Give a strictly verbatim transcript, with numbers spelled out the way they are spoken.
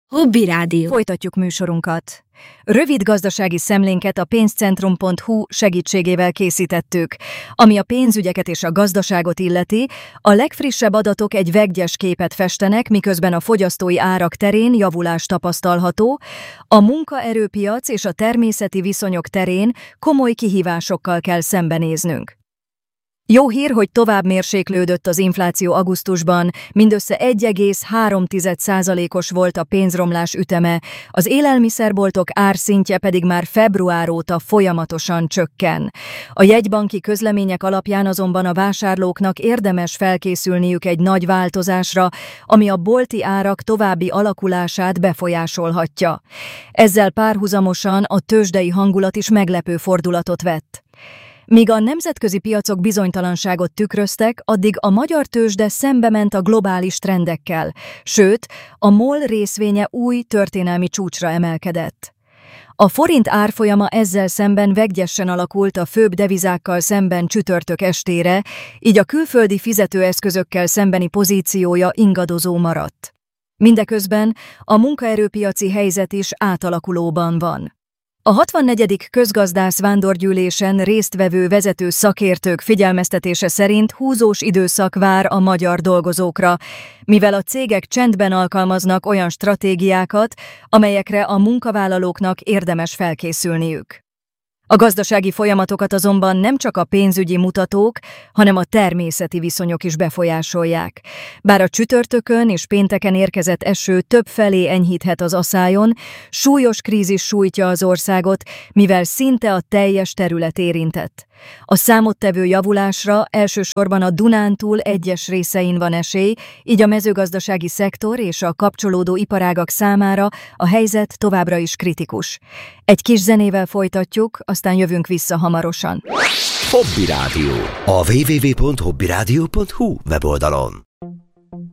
Hobby Rádió. Folytatjuk műsorunkat. Rövid gazdasági szemlénket a pénzcentrum pont hu segítségével készítettük. Ami a pénzügyeket és a gazdaságot illeti, a legfrissebb adatok egy vegyes képet festenek, miközben a fogyasztói árak terén javulás tapasztalható, a munkaerőpiac és a természeti viszonyok terén komoly kihívásokkal kell szembenéznünk. Jó hír, hogy tovább mérséklődött az infláció augusztusban, mindössze egy egész három százalékos volt a pénzromlás üteme, az élelmiszerboltok árszintje pedig már február óta folyamatosan csökken. A jegybanki közlemények alapján azonban a vásárlóknak érdemes felkészülniük egy nagy változásra, ami a bolti árak további alakulását befolyásolhatja. Ezzel párhuzamosan a tőzsdei hangulat is meglepő fordulatot vett. Míg a nemzetközi piacok bizonytalanságot tükröztek, addig a magyar tőzsde szembement a globális trendekkel, sőt, a MOL részvénye új történelmi csúcsra emelkedett. A forint árfolyama ezzel szemben vegyesen alakult a főbb devizákkal szemben csütörtök estére, így a külföldi fizetőeszközökkel szembeni pozíciója ingadozó maradt. Mindeközben a munkaerőpiaci helyzet is átalakulóban van. A hatvannegyedik közgazdász vándorgyűlésen résztvevő vezető szakértők figyelmeztetése szerint húzós időszak vár a magyar dolgozókra, mivel a cégek csendben alkalmaznak olyan stratégiákat, amelyekre a munkavállalóknak érdemes felkészülniük. A gazdasági folyamatokat azonban nem csak a pénzügyi mutatók, hanem a természeti viszonyok is befolyásolják. Bár a csütörtökön és pénteken érkezett eső többfelé enyhíthet az asszályon, súlyos krízis sújtja az országot, mivel szinte a teljes terület érintett. A számottevő javulásra elsősorban a Dunántúl egyes részein van esély, így a mezőgazdasági szektor és a kapcsolódó iparágak számára a helyzet továbbra is kritikus. Egy kis zenével folytatjuk, aztán jövünk vissza hamarosan. Hobby Rádió. A double-u double-u double-u pont hobby rádió pont hu weboldalon.